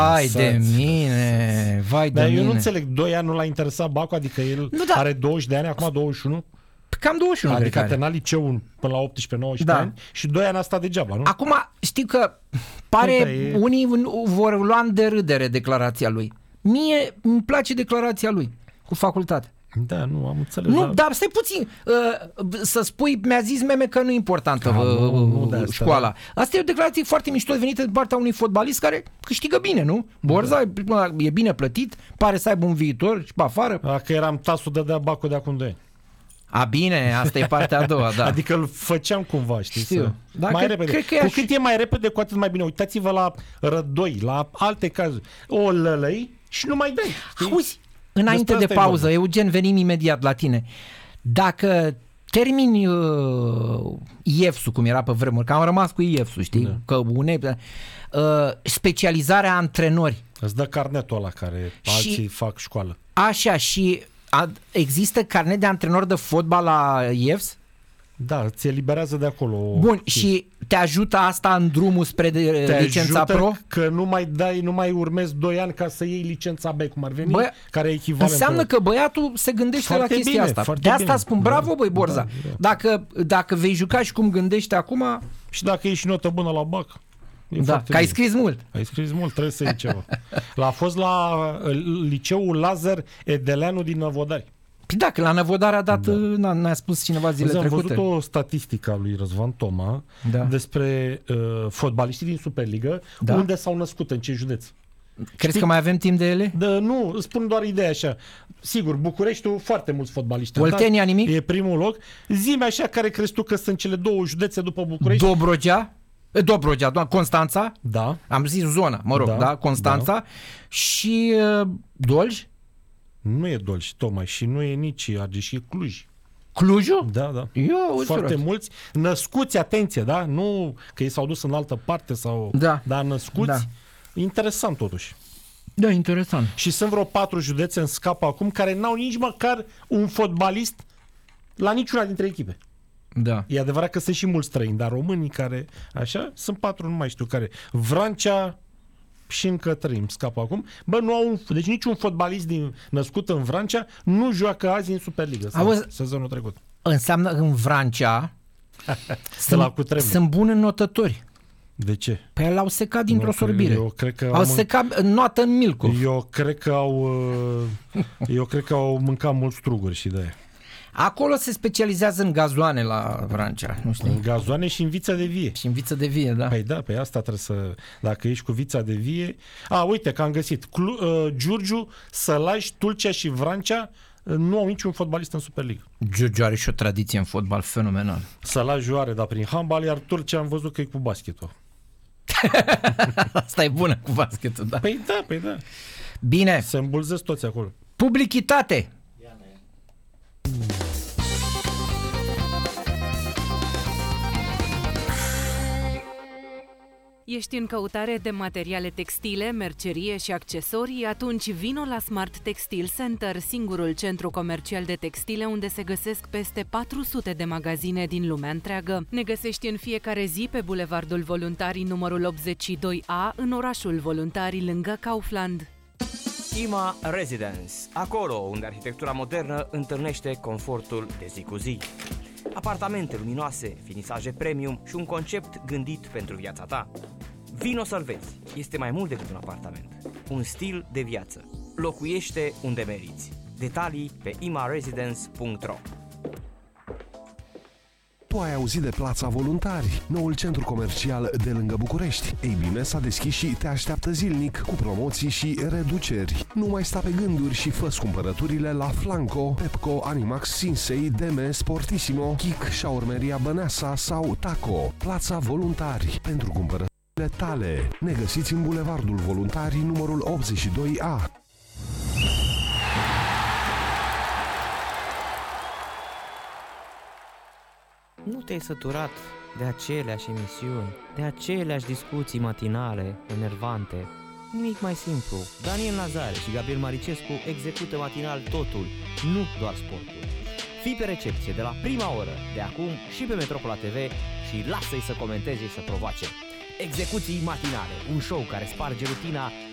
Vai de mine, vai de Dar mine. eu nu înțeleg, 2 ani nu l-a interesat Bacu, adică el are 20 de ani, acum 21? Cam 21, adică a cred că terminat liceul până la 18-19 ani și 2 ani a stat degeaba, nu? Acum, știi că pare, unii vor lua de râdere declarația lui. Mie îmi place declarația lui cu facultate. Da, nu, am înțeles. Nu, dar stai puțin, să spui, mi-a zis Meme că nu e importantă școala. Asta e o declarație foarte mișto venită din partea unui fotbalist care câștigă bine, nu? Borza e bine plătit, pare să aibă un viitor și pe afară. Dacă eram tasul dădea Bacu de acum 2 ani. A, bine, asta e partea a doua, da. Adică îl făceam cumva, știi? Știu. Mai repede. Cu cât e mai repede, cu atât mai bine. Uitați-vă la Rădoi, la alte cazuri. O lălăi și nu mai dai. Auzi, înainte de pauză, Eugen, venim imediat la tine. Dacă termini IEFS-ul, cum era pe vremuri, că am rămas cu IEFS-ul, știi? Da. Că specializarea antrenori. Îți dă carnetul ăla care alții fac școală. Așa, și există carnet de antrenor de fotbal la IEFS? Da, ți eliberează de acolo. Bun, și te ajută asta în drumul spre licența pro? Că nu mai urmezi 2 ani ca să iei licența B, cum ar veni, care e echivalent. Înseamnă că băiatul se gândește foarte la chestia asta. De asta spun, bravo, băi, Borza. Dacă vei juca și cum gândește acum... Și dacă ești notă bună la BAC. Da, că ai scris mult. Ai scris mult, trebuie să iei ceva. A fost la liceul Lazar Edeleanu din Năvodari. Păi da, că la Năvodari a dat, ne-a spus cineva zile trecute. Am văzut o statistică a lui Răzvan Toma despre fotbaliștii din Superligă, unde s-au născut, în ce județ. Crezi că mai avem timp de ele? Nu, spun doar ideea așa. Sigur, Bucureștiul, foarte mulți fotbaliști. Oltenia nimic? E primul loc. Zi-mi așa, care crezi tu că sunt cele 2 județe după București? Dobrogea, Constanța. Da. Am zis zona, mă rog, da? Constanța. Și Dolj? Nu e Dolj, tocmai, și nu e nici Argeș, e Cluj. Clujul? Da. Foarte mulți născuți, atenție, da? Nu că ei s-au dus în altă parte sau... Da, născuți. Da. Interesant totuși. Da, interesant. Și sunt vreo 4 județe în scap acum care n-au nici măcar un fotbalist la niciuna dintre echipe. Da. E adevărat că sunt și mulți străini, dar românii care, așa, sunt 4, nu mai știu care. Vrancea și încă 3 îmi scapă acum. Deci niciun fotbalist născut în Vrancea nu joacă azi în Superliga. Sezonul trecut. Înseamnă în Vrancea sunt buni înotători. De ce? Păi l-au secat dintr-o sorbire. Eu cred că au secat noată în Milcov. Eu cred că au mâncat mulți struguri și de aia. Acolo se specializează în gazoane la Vrancea, nu știu. În gazoane și în vița de vie. Și în vița de vie, da. Păi da, pe asta trebuie să... Dacă ești cu vița de vie... Uite că am găsit. Giurgiu, Sălaj, Tulcea și Vrancea nu au niciun fotbalist în Superliga. Giurgiu are și o tradiție în fotbal fenomenal. Sălaj are, dar prin handbal, iar Tulcea am văzut că e cu basketul. Asta e bună cu basketul, da. Păi da. Bine. Se îmbulzesc toți acolo. Publicitate. Ești în căutare de materiale textile, mercerie și accesorii? Atunci vino la Smart Textile Center, singurul centru comercial de textile unde se găsesc peste 400 de magazine din lumea întreagă. Ne găsești în fiecare zi pe Bulevardul Voluntarii numărul 82A, în orașul Voluntarii, lângă Kaufland. IMA Residence, acolo unde arhitectura modernă întâlnește confortul de zi cu zi. Apartamente luminoase, finisaje premium și un concept gândit pentru viața ta. Vino să-l vezi, este mai mult decât un apartament, un stil de viață. Locuiește unde meriți. Detalii pe imaresidence.ro. Tu ai auzit de Plața Voluntari, noul centru comercial de lângă București. Ei bine, s-a deschis și te așteaptă zilnic cu promoții și reduceri. Nu mai sta pe gânduri și fă cumpărăturile la Flanco, Pepco, Animax, Sinsei, Deme, Sportissimo, Kik, Șaurmeria Băneasa sau Taco. Plața Voluntari, pentru cumpărăturile tale. Ne găsiți în Bulevardul Voluntarii numărul 82A. Nu te-ai săturat de aceleași emisiuni, de aceleași discuții matinale, enervante? Nimic mai simplu. Daniel Nazare și Gabriel Maricescu execută matinal totul, nu doar sportul. Fii pe recepție de la prima oră, de acum și pe Metropola TV și lasă-i să comenteze și să provoace. Execuții matinale, un show care sparge rutina